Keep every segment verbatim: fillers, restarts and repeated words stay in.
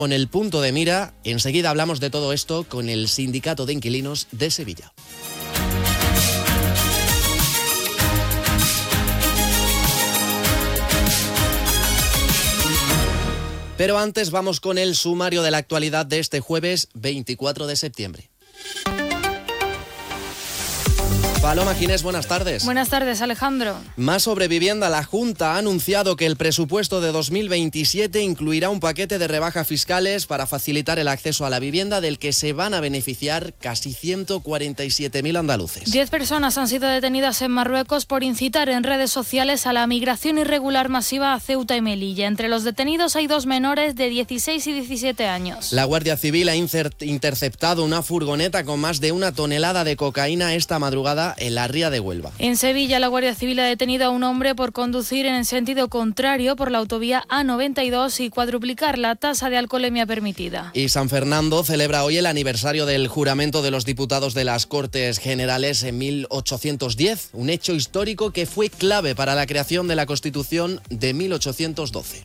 Con el punto de mira, enseguida hablamos de todo esto con el Sindicato de Inquilinos de Sevilla. Pero antes vamos con el sumario de la actualidad de este jueves veinticuatro de septiembre. Paloma Ginés, buenas tardes. Buenas tardes, Alejandro. Más sobre vivienda. La Junta ha anunciado que el presupuesto de dos mil veintisiete incluirá un paquete de rebajas fiscales para facilitar el acceso a la vivienda del que se van a beneficiar casi ciento cuarenta y siete mil andaluces. Diez personas han sido detenidas en Marruecos por incitar en redes sociales a la migración irregular masiva a Ceuta y Melilla. Entre los detenidos hay dos menores de dieciséis y diecisiete años. La Guardia Civil ha interceptado una furgoneta con más de una tonelada de cocaína esta madrugada en la ría de Huelva. En Sevilla, la Guardia Civil ha detenido a un hombre por conducir en el sentido contrario por la autovía A noventa y dos y cuadruplicar la tasa de alcoholemia permitida. Y San Fernando celebra hoy el aniversario del juramento de los diputados de las Cortes Generales en mil ochocientos diez, un hecho histórico que fue clave para la creación de la Constitución de mil ochocientos doce.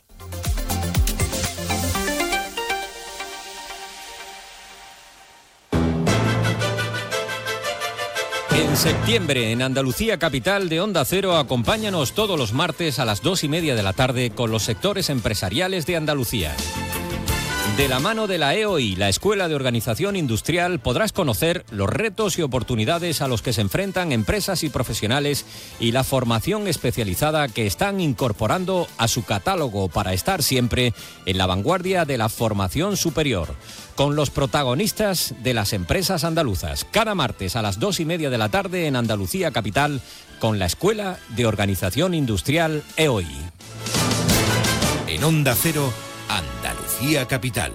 En septiembre, en Andalucía Capital de Onda Cero, acompáñanos todos los martes a las dos y media de la tarde con los sectores empresariales de Andalucía. De la mano de la E O I, la Escuela de Organización Industrial, podrás conocer los retos y oportunidades a los que se enfrentan empresas y profesionales y la formación especializada que están incorporando a su catálogo para estar siempre en la vanguardia de la formación superior, con los protagonistas de las empresas andaluzas. Cada martes a las dos y media de la tarde en Andalucía Capital con la Escuela de Organización Industrial E O I. En Onda Cero, Andalucía Capital.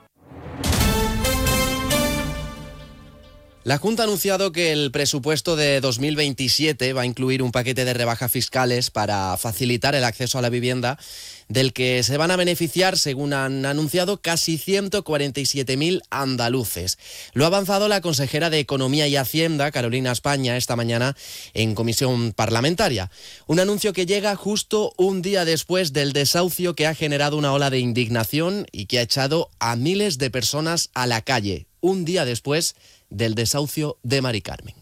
La Junta ha anunciado que el presupuesto de dos mil veintisiete va a incluir un paquete de rebajas fiscales para facilitar el acceso a la vivienda, del que se van a beneficiar, según han anunciado, casi ciento cuarenta y siete mil andaluces. Lo ha avanzado la consejera de Economía y Hacienda, Carolina España, esta mañana en comisión parlamentaria. Un anuncio que llega justo un día después del desahucio que ha generado una ola de indignación y que ha echado a miles de personas a la calle. Un día después del desahucio de Mari Carmen.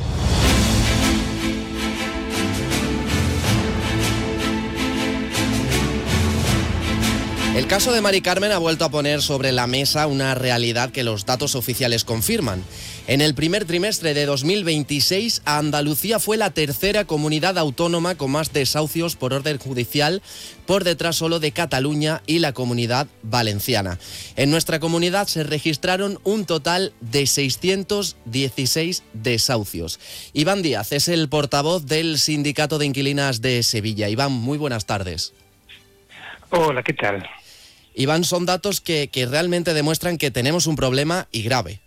El caso de Mari Carmen ha vuelto a poner sobre la mesa una realidad que los datos oficiales confirman. En el primer trimestre de dos mil veintiséis, Andalucía fue la tercera comunidad autónoma con más desahucios por orden judicial, por detrás solo de Cataluña y la Comunidad Valenciana. En nuestra comunidad se registraron un total de seiscientos dieciséis desahucios. Iván Díaz es el portavoz del Sindicato de Inquilinas de Sevilla. Iván, muy buenas tardes. Hola, ¿qué tal? Iván, son datos que, que realmente demuestran que tenemos un problema y grave.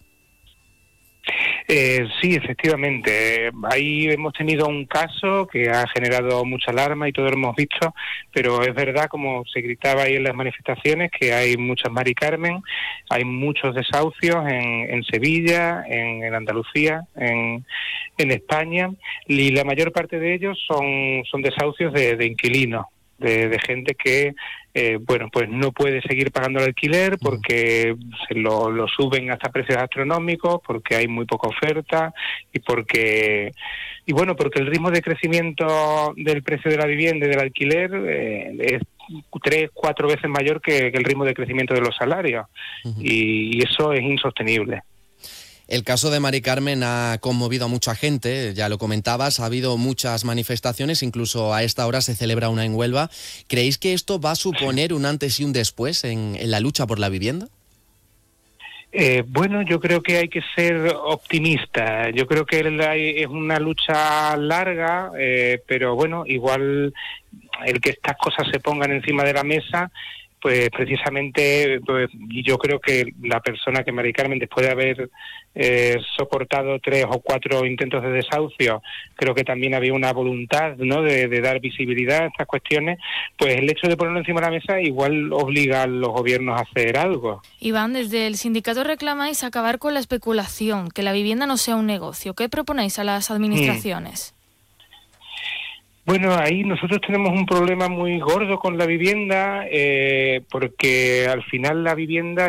Eh, sí, efectivamente. Ahí hemos tenido un caso que ha generado mucha alarma y todo lo hemos visto, pero es verdad, como se gritaba ahí en las manifestaciones, que hay muchas Mari Carmen, hay muchos desahucios en, en Sevilla, en, en Andalucía, en, en España, y la mayor parte de ellos son, son desahucios de, de inquilinos. De, de gente que, eh, bueno, pues no puede seguir pagando el alquiler porque se lo, lo suben hasta precios astronómicos, porque hay muy poca oferta y porque, y bueno, porque el ritmo de crecimiento del precio de la vivienda y del alquiler eh, es tres, cuatro veces mayor que, que el ritmo de crecimiento de los salarios. Uh-huh. y, y eso es insostenible. El caso de Mari Carmen ha conmovido a mucha gente, ya lo comentabas, ha habido muchas manifestaciones, incluso a esta hora se celebra una en Huelva. ¿Creéis que esto va a suponer un antes y un después en, en la lucha por la vivienda? Eh, bueno, yo creo que hay que ser optimista. Yo creo que es una lucha larga, eh, pero bueno, igual el que estas cosas se pongan encima de la mesa, pues precisamente, pues, yo creo que la persona que Mari Carmen, después de haber eh, soportado tres o cuatro intentos de desahucio, creo que también había una voluntad, ¿no?, de, de dar visibilidad a estas cuestiones, pues el hecho de ponerlo encima de la mesa igual obliga a los gobiernos a hacer algo. Iván, desde el sindicato reclamáis acabar con la especulación, que la vivienda no sea un negocio. ¿Qué proponéis a las administraciones? Hmm. Bueno, ahí nosotros tenemos un problema muy gordo con la vivienda, eh, porque al final la vivienda